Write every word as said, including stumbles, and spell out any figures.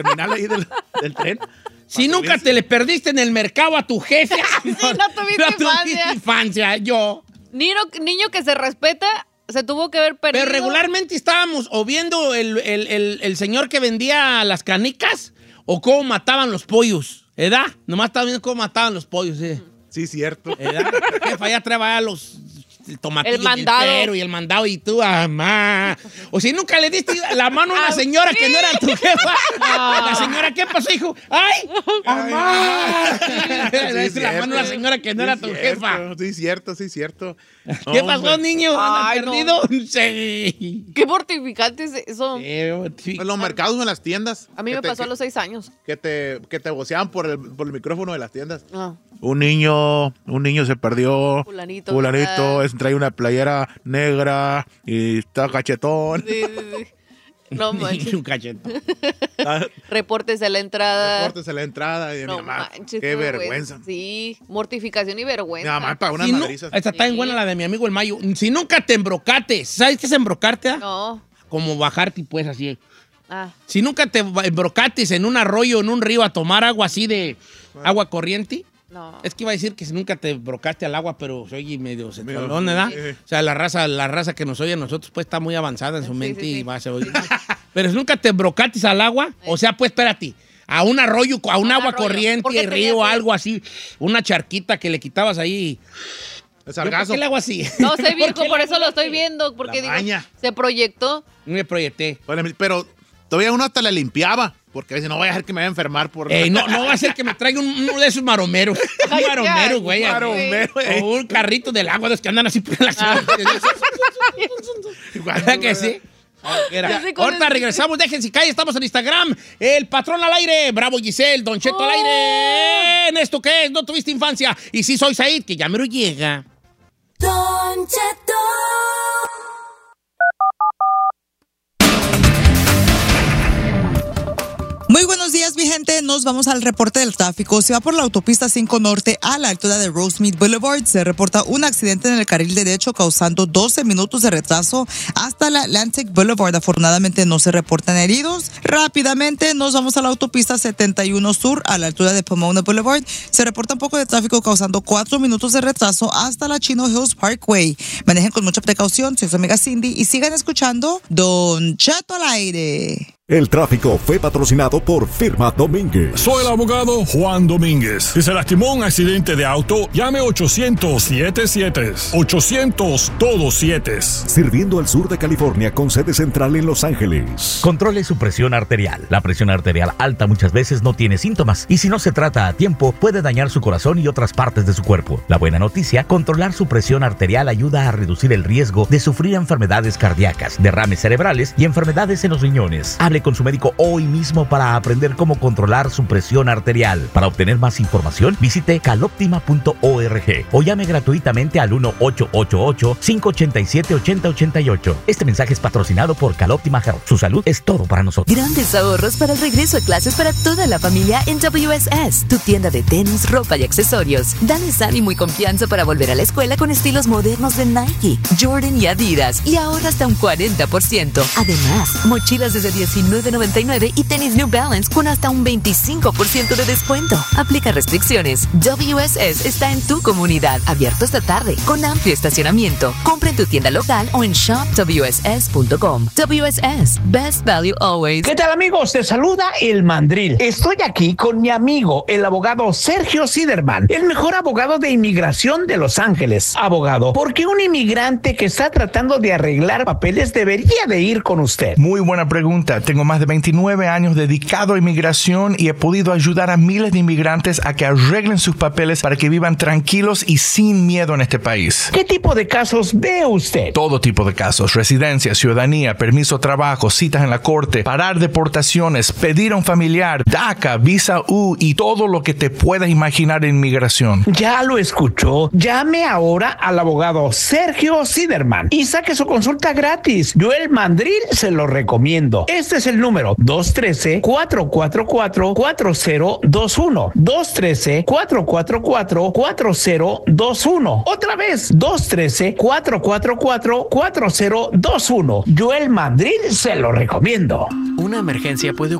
terminal ahí del, del tren. Si nunca te le perdiste en el mercado a tu jefe. Sí, no tuviste no infancia. tuviste infancia, yo. Niño, niño que se respeta, se tuvo que haber perdido. Pero regularmente estábamos o viendo el, el, el, el señor que vendía las canicas o cómo mataban los pollos, ¿verdad? Nomás estaba viendo cómo mataban los pollos, ¿sí? Sí, cierto. ¿Verdad? Jefa, ya traía los... el tomatillo, El mandado. y el pero y el mandado y tú, mamá. O si nunca le diste la mano a una señora que no era tu jefa. No. La señora, ¿qué pasó, hijo? ¡Ay! ¡Mamá! Le diste la mano a una señora que no sí, era tu cierto, jefa. Sí, cierto, sí, cierto. ¿Qué No, pasó, hombre. niño? Ay, ¿Andas no. perdido? Sí. Qué mortificante es eso. Sí. En los mercados o en las tiendas. A mí que me te- pasó a que- los seis años. Que te, que te voceaban por el, por el micrófono de las tiendas. Ah. Un niño, un niño se perdió. Fulanito, Fulanito, ¿verdad? es- trae una playera negra y está cachetón. Sí, sí, sí. No manches. Un cachetón. Reportes a la entrada. Cortes la entrada y No mi mamá. manches, Qué vergüenza. Sí, mortificación y Mi vergüenza. mamá pagó unas Si no- madrizas. esta está bien Sí. buena la de mi amigo el Mayo. Si nunca te embrocates, ¿sabes qué es embrocarte? ah? No. Como bajarte, pues, así. Ah. Si nunca te embrocates en un arroyo, en un río, a tomar agua así de agua corriente. No. Es que iba a decir que si nunca te brocaste al agua, pero se oye medio centralón, Medio- ¿verdad? sí. O sea, la raza, la raza que nos oye a nosotros, pues, está muy avanzada en su Sí, mente sí, y sí. va a ser oír. Pero si nunca te brocates al agua, o sea, pues, espérate, a un arroyo, a un Un agua arroyo. corriente, ¿Por qué río, tenías- algo así, una charquita que le quitabas ahí. El ¿Yo ¿Por sargazo. qué le hago así? No sé, ¿Por viejo, qué por le eso hago lo estoy así? viendo. Porque La digo, maña. se proyectó. Me proyecté. Pero todavía uno hasta le limpiaba. Porque a veces no voy a dejar que me vaya a enfermar por... Ey, no, no va a ser que me traiga un- uno de esos maromeros. Un Ay, maromero, ya, güey. un maromero, O un carrito del agua, de los que andan así por la ciudad. ¿Verdad que sí? Mira, Ya sé cuál ahorita es. regresamos, déjense caer, estamos en Instagram. El patrón al aire, bravo Giselle, Don Cheto al Oh. aire. ¿En esto qué es? ¿No tuviste infancia? Y sí soy Said, que ya mero llega. Don Cheto. Muy buenos días, mi gente. Nos vamos al reporte del tráfico. Se va por la autopista cinco Norte a la altura de Rosemead Boulevard. Se reporta un accidente en el carril derecho causando doce minutos de retraso hasta la Atlantic Boulevard. Afortunadamente no se reportan heridos. Rápidamente nos vamos a la autopista setenta y uno Sur a la altura de Pomona Boulevard. Se reporta un poco de tráfico causando cuatro minutos de retraso hasta la Chino Hills Parkway. Manejen con mucha precaución. Soy su amiga Cindy y sigan escuchando Don Cheto al aire. El tráfico fue patrocinado por Firma Domínguez. Soy el abogado Juan Domínguez. Si se lastimó en un accidente de auto, llame ochocientos siete siete. ochocientos todos siete. Sirviendo al sur de California con sede central en Los Ángeles. Controle su presión arterial. La presión arterial alta muchas veces no tiene síntomas y si no se trata a tiempo puede dañar su corazón y otras partes de su cuerpo. La buena noticia, controlar su presión arterial ayuda a reducir el riesgo de sufrir enfermedades cardíacas, derrames cerebrales y enfermedades en los riñones. Hable con su médico hoy mismo para aprender cómo controlar su presión arterial. Para obtener más información, visite caloptima punto org o llame gratuitamente al uno ocho ocho ocho, cinco ocho siete, ocho cero ocho ocho. Este mensaje es patrocinado por Caloptima Health. Su salud es todo para nosotros. Grandes ahorros para el regreso a clases para toda la familia en W S S, tu tienda de tenis, ropa y accesorios. Dales ánimo y confianza para volver a la escuela con estilos modernos de Nike, Jordan y Adidas y ahorra hasta un cuarenta por ciento. Además, mochilas desde diecinueve noventa y nueve y tenis New Balance con hasta un veinticinco por ciento de descuento. Aplica restricciones. W S S está en tu comunidad, abierto esta tarde, con amplio estacionamiento. Compra en tu tienda local o en shop w s s punto com. W S S, best value always. ¿Qué tal, amigos? Te saluda el Mandril. Estoy aquí con mi amigo, el abogado Sergio Siderman, el mejor abogado de inmigración de Los Ángeles. Abogado, ¿por qué un inmigrante que está tratando de arreglar papeles debería de ir con usted? Muy buena pregunta. Tengo más de veintinueve años dedicado a inmigración y he podido ayudar a miles de inmigrantes a que arreglen sus papeles para que vivan tranquilos y sin miedo en este país. ¿Qué tipo de casos ve usted? Todo tipo de casos: residencia, ciudadanía, permiso de trabajo, citas en la corte, parar deportaciones, pedir a un familiar, DACA, visa U y todo lo que te puedas imaginar en inmigración. Ya lo escuchó. Llame ahora al abogado Sergio Siderman y saque su consulta gratis. Yo, el Mandril, se lo recomiendo. Este es el número dos uno tres, cuatro cuatro cuatro, cuatro cero dos uno. dos uno tres, cuatro cuatro cuatro, cuatro cero dos uno. Otra vez, dos uno tres, cuatro cuatro cuatro, cuatro cero dos uno. Yo, el Mandril, se lo recomiendo. Una emergencia puede ocurrir